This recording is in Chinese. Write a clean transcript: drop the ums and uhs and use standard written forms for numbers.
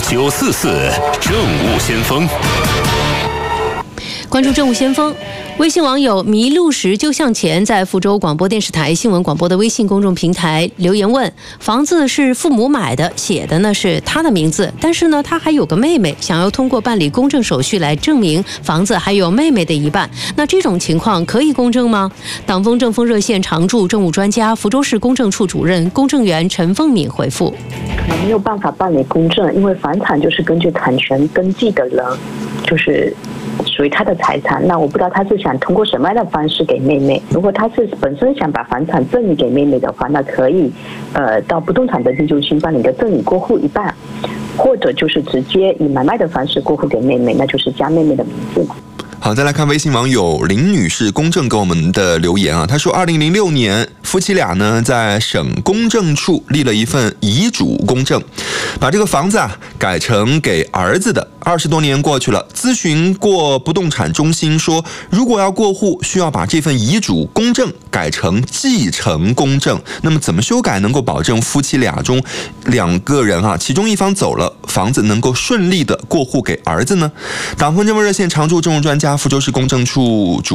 944政务先锋。 关注政务先锋，微信网友迷路时就向前在福州广播电视台新闻广播的微信公众平台留言问：房子是父母买的，写的呢是他的名字，但是呢他还有个妹妹，想要通过办理公证手续来证明房子还有妹妹的一半，那这种情况可以公证吗？党风政风热线常驻政务专家、福州市公证处主任公证员陈凤敏回复： 没有办法办理公证，因为房产就是根据产权登记的人，就是属于他的财产。那我不知道他是想通过什么样的方式给妹妹。如果他是本身想把房产赠与给妹妹的话，那可以到不动产登记中心办理个赠与过户一半，或者就是直接以买卖的方式过户给妹妹，那就是加妹妹的名字。 好，再来看微信网友林女士公证给我们的留言啊，她说2006年夫妻俩呢在省公证处立了一份遗嘱公证，把这个房子改成给儿子的。20多年过去了，咨询过不动产中心说，如果要过户，需要把这份遗嘱公证改成继承公证。那么怎么修改能够保证夫妻俩中2个人其中一方走了，房子能够顺利的过户给儿子呢？党风政风热线常驻政务专家、福州市公证处主